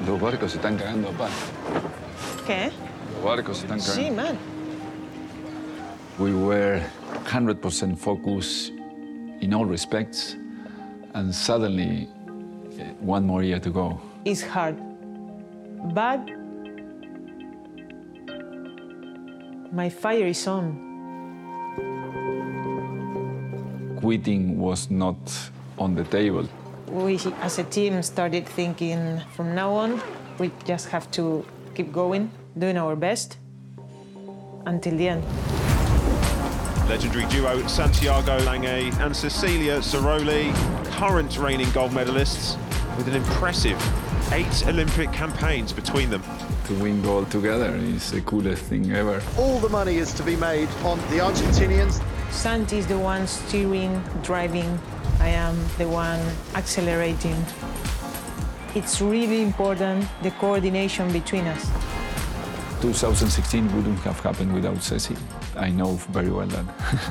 Los barcos se están cagando a paz. ¿Qué? Los barcos se están cagando. Sí, man. We were 100% focused in all respects, and suddenly, one more year to go. It's hard. But my fire is on. Quitting was not on the table. We, as a team, started thinking from now on, we just have to keep going, doing our best until the end. Legendary duo Santiago Lange and Cecilia Ceroli, current reigning gold medalists, with an impressive 8 Olympic campaigns between them. To win gold together is the coolest thing ever. All the money is to be made on the Argentinians. Santi is the one steering, driving. I am the one accelerating. It's really important, the coordination between us. 2016 wouldn't have happened without Ceci. I know very well that.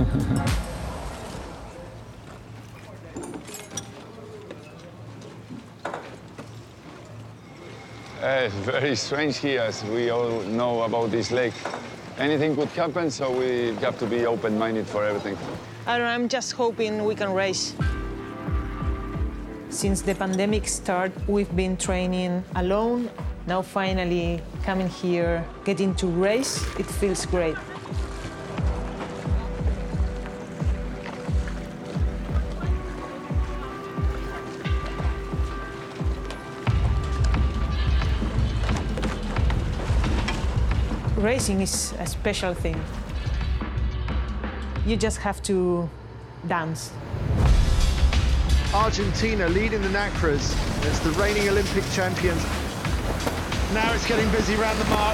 It's very strange here, as we all know about this lake. Anything could happen, so we have to be open-minded for everything. I don't know, I'm just hoping we can race. Since the pandemic started, we've been training alone. Now finally coming here, getting to race, it feels great. Racing is a special thing. You just have to dance. Argentina leading the NACRAs as the reigning Olympic champions. Now it's getting busy around the mark.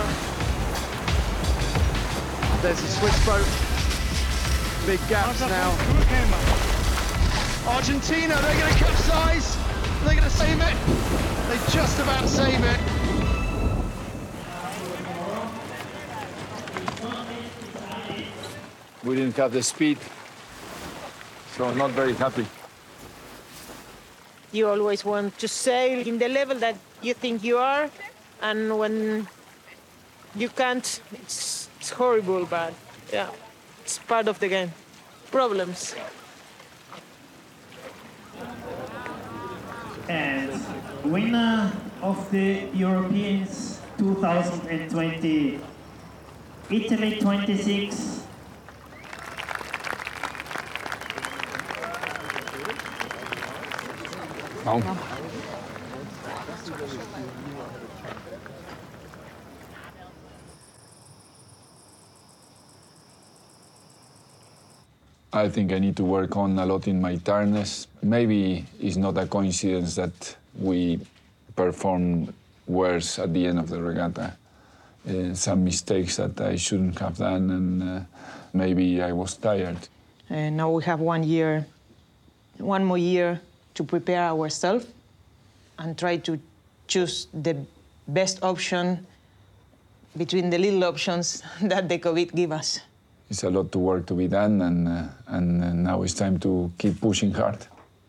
There's a Swiss boat. Big gaps now. Argentina, they're going to capsize. They're going to save it. They just about save it. We didn't have the speed, so not very happy. You always want to sail in the level that you think you are, and when you can't, it's horrible, but yeah, it's part of the game. Problems. And winner of the Europeans 2020, Italy 26. No. I think I need to work on a lot in my tiredness. Maybe it's not a coincidence that we performed worse at the end of the regatta. Some mistakes that I shouldn't have done, and maybe I was tired. And now we have 1 year, one more year to prepare ourselves and try to choose the best option between the little options that the COVID give us. It's a lot of work to be done, and now it's time to keep pushing hard.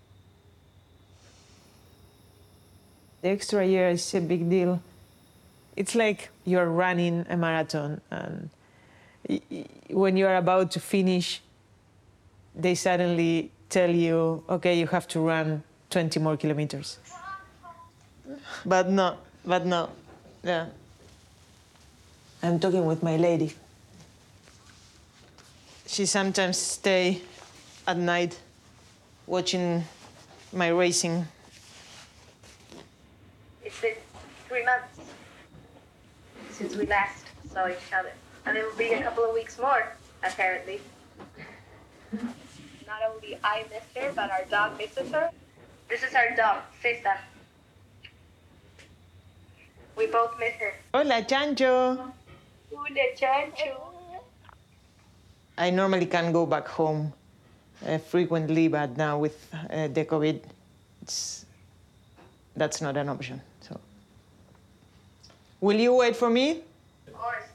The extra year is a big deal. It's like you're running a marathon, and when you're about to finish, they suddenly tell you, okay, you have to run 20 more kilometers. But no, yeah. I'm talking with my lady. She sometimes stay at night watching my racing. It's been 3 months since we last saw each other. And it will be a couple of weeks more, apparently. Not only I miss her, but our dog misses her. This is our dog, Cesta. We both miss her. Hola, Chancho. Hola, Chancho. I normally can go back home frequently, but now with the COVID, that's not an option. So, will you wait for me? Of course,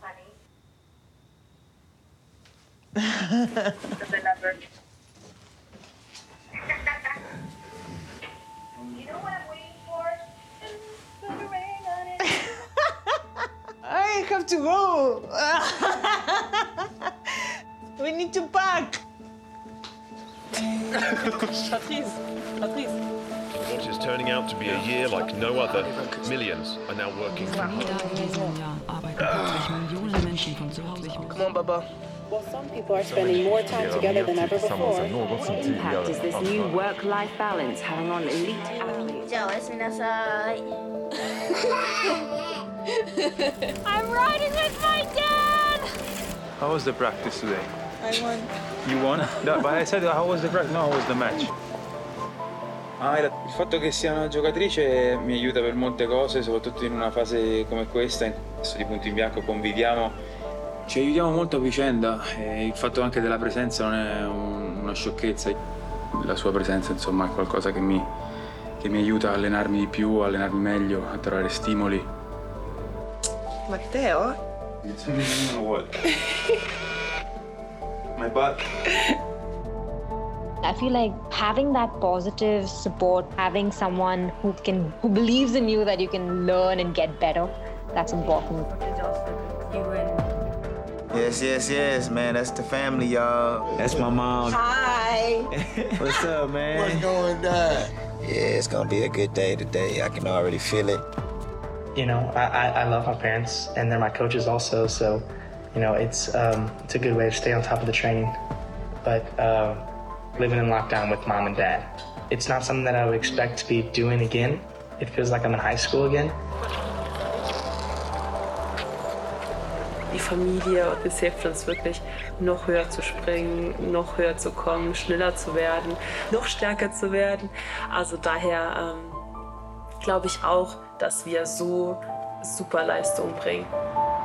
honey. The number. You know what I'm waiting for? The rain on have to go. We need to pack. Patrice. What is turning out to be a year like no other. Millions are now working from home. Come on, Baba. Well, some people are spending more time together than ever before. What impact is this new work-life balance having on elite athletes? I'm riding with my dad! How was the practice today? I won. You won? No, but I said, how was the practice? No, how was the match? Il fatto che sia una giocatrice mi aiuta per molte cose, soprattutto in una fase come questa, adesso di punto in bianco conviviamo. Ci aiutiamo molto a vicenda e il fatto anche della presenza non è una sciocchezza. La sua presenza, insomma, è qualcosa che mi aiuta a allenarmi di più, a allenarmi meglio, a trovare stimoli. Matteo? What? My butt. I feel like having that positive support, having someone who believes in you that you can learn and get better, that's important. Yes, man. That's the family, y'all. That's my mom. Hi. What's up, man? What's going down? Yeah, it's gonna be a good day today. I can already feel it. You know, I love my parents, and they're my coaches also. So, you know, it's a good way to stay on top of the training. But living in lockdown with mom and dad, it's not something that I would expect to be doing again. It feels like I'm in high school again. Die Familie, das hilft uns wirklich, noch höher zu springen, noch höher zu kommen, schneller zu werden, noch stärker zu werden. Also daher glaube ich auch, dass wir so super Leistung bringen.